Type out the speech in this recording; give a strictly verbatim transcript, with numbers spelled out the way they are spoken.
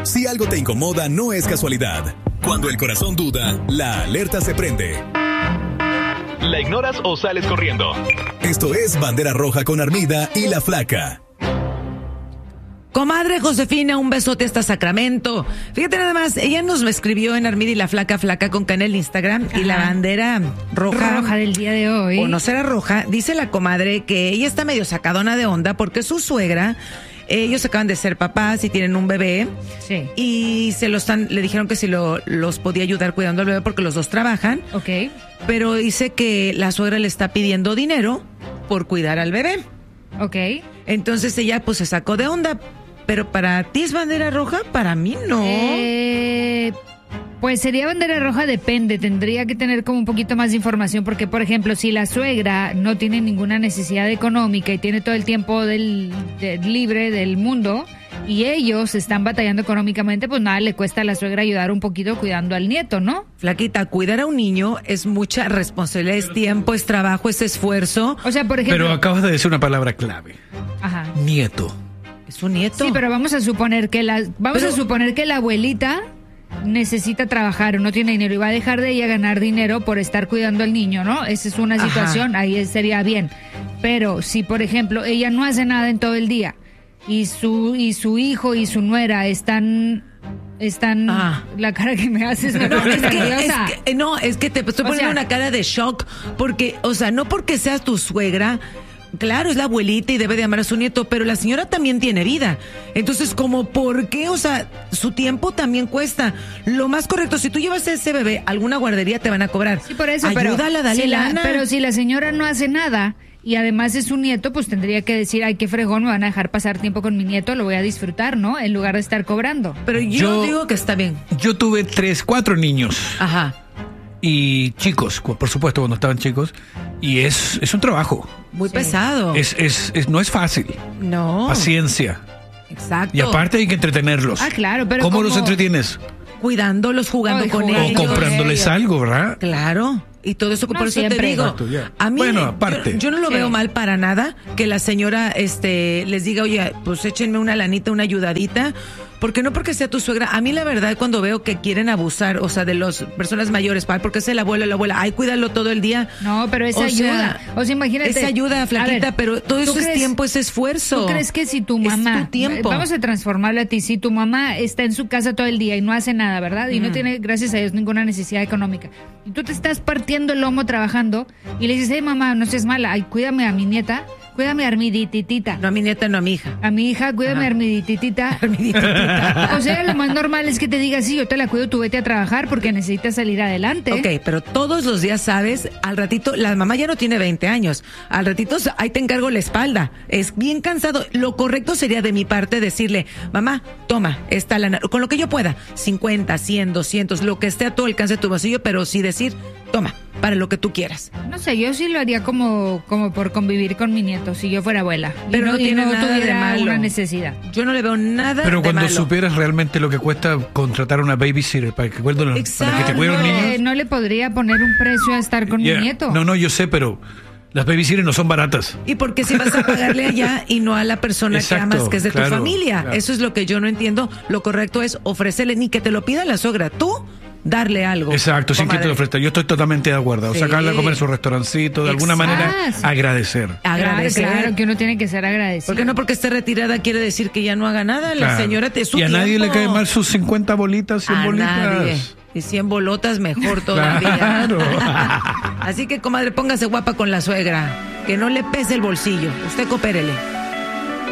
Si algo te incomoda, no es casualidad. Cuando el corazón duda, la alerta se prende. ¿La ignoras o sales corriendo? Esto es Bandera Roja con Armida y La Flaca. Comadre Josefina, un besote hasta Sacramento. Fíjate nada más, ella nos escribió en Armida y La Flaca, Flaca con K en el Instagram. Ajá. Y la bandera roja. Roja del día de hoy. O no será roja. Dice la comadre que ella está medio sacadona de onda porque su suegra... Ellos acaban de ser papás y tienen un bebé. Sí. Y se lo están, le dijeron que si lo, los podía ayudar cuidando al bebé porque los dos trabajan. Ok. Pero dice que la suegra le está pidiendo dinero por cuidar al bebé. Ok. Entonces ella pues se sacó de onda. Pero para ti es bandera roja, para mí no. Eh, pues sería bandera roja, depende. Tendría que tener como un poquito más de información porque, por ejemplo, si la suegra no tiene ninguna necesidad económica y tiene todo el tiempo del, de, libre del mundo y ellos están batallando económicamente, pues nada, le cuesta a la suegra ayudar un poquito cuidando al nieto, ¿no? Flaquita, cuidar a un niño es mucha responsabilidad, es tiempo, es trabajo, es esfuerzo. O sea, por ejemplo... Pero acabas de decir una palabra clave. Ajá. Nieto. Es un nieto. Sí, pero vamos a suponer que la, vamos pero, a suponer que la abuelita necesita trabajar o no tiene dinero y va a dejar de ella ganar dinero por estar cuidando al niño, ¿no? Esa es una situación, ajá, ahí sería bien. Pero si, por ejemplo, ella no hace nada en todo el día y su y su hijo y su nuera están están ah. la cara que me haces me no, pone es que, nerviosa. es que, no, es que te estoy poniendo o sea, una cara de shock porque, o sea, no porque seas tu suegra. Claro, es la abuelita y debe de amar a su nieto, pero la señora también tiene vida. Entonces, como, ¿por qué? O sea, su tiempo también cuesta. Lo más correcto, si tú llevas a ese bebé a alguna guardería, te van a cobrar. Sí, por eso, ayúdala, pero, dale si la, lana. pero si la señora no hace nada y además es un nieto, pues tendría que decir, ay, qué fregón, me van a dejar pasar tiempo con mi nieto, lo voy a disfrutar, ¿no? En lugar de estar cobrando. Pero yo, yo digo que está bien. Yo tuve tres, cuatro niños. Ajá. Y chicos, por supuesto, cuando estaban chicos. Y es, es un trabajo. Muy sí. pesado. Es, es, es, no es fácil. No. Paciencia. Exacto. Y aparte hay que entretenerlos. Ah, claro, pero ¿Cómo como... los entretienes? Cuidándolos, jugando Ay, con jugando ellos. O comprándoles algo, ¿verdad? Claro. Y todo eso, No, por eso siempre. te digo, Exacto, yeah. a mí, bueno, aparte. yo, yo no lo sí. veo mal para nada que la señora este les diga, oye, pues échenme una lanita, una ayudadita, porque no porque sea tu suegra. A mí la verdad cuando veo que quieren abusar, o sea, de las personas mayores, porque es el abuelo o la abuela, ay, cuídalo todo el día. No, pero esa o ayuda. Sea, o sea, imagínate. Esa ayuda, Flaquita, ver, pero todo eso crees, es tiempo, es esfuerzo. ¿Tú crees que si tu mamá, es tu tiempo. Vamos a transformarlo a ti, si tu mamá está en su casa todo el día y no hace nada, ¿verdad? Y mm. no tiene, gracias a Dios, ninguna necesidad económica. Y tú te estás partiendo el lomo trabajando y le dices, hey, mamá, no seas mala, ay, cuídame a mi nieta. Cuídame a Armidititita. No a mi nieta, no a mi hija. A mi hija, cuídame a Armidititita. Armidititita. O sea, lo más normal es que te diga, sí, yo te la cuido, tú vete a trabajar porque necesitas salir adelante. Ok, pero todos los días, ¿sabes? Al ratito, la mamá ya no tiene veinte años. Al ratito, ahí te encargo la espalda. Es bien cansado. Lo correcto sería de mi parte decirle, mamá, toma, esta lana, con lo que yo pueda. cincuenta, cien, doscientos, lo que esté a tu alcance de tu bolsillo, pero sí decir, toma, para lo que tú quieras. No sé, yo sí lo haría como, como por convivir con mi nieto, si yo fuera abuela. Pero y no, no tiene y no nada tuviera de malo. una necesidad. Yo no le veo nada Pero de cuando malo. supieras realmente lo que cuesta contratar una babysitter para que, cuiden, para que te cuiden los niños. Eh, no le podría poner un precio a estar con yeah. mi nieto. No, no, yo sé, pero las babysitters no son baratas. ¿Y por qué si vas a pagarle allá y no a la persona Exacto, que amas, que es de claro, tu familia? Claro. Eso es lo que yo no entiendo. Lo correcto es ofrecerle, ni que te lo pida la suegra, tú darle algo. Exacto, sin que te lo ofrezca. Yo estoy totalmente de acuerdo. Sí. O sacarla a comer su restaurancito, de alguna Exacto. manera Ah, sí. agradecer. Agradecer. Claro, claro, que uno tiene que ser agradecido. Porque no porque esté retirada quiere decir que ya no haga nada. La Claro. señora te su Y a tiempo. nadie le cae mal sus cincuenta bolitas, cien A bolitas. nadie. Y cien bolotas mejor todavía. Claro. Así que, comadre, póngase guapa con la suegra. Que no le pese el bolsillo. Usted coopérele.